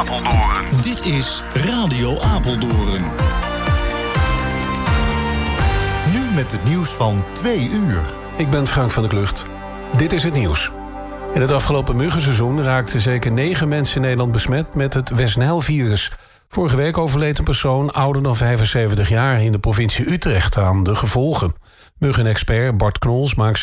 Apeldoorn. Dit is Radio Apeldoorn. Nu met het nieuws van 2 uur. Ik ben Frank van der Klucht. Dit is het nieuws. In het afgelopen muggenseizoen raakten zeker 9 mensen in Nederland besmet met het West-Nijl-virus. Vorige week overleed een persoon ouder dan 75 jaar in de provincie Utrecht aan de gevolgen. Muggenexpert Bart Knols maakt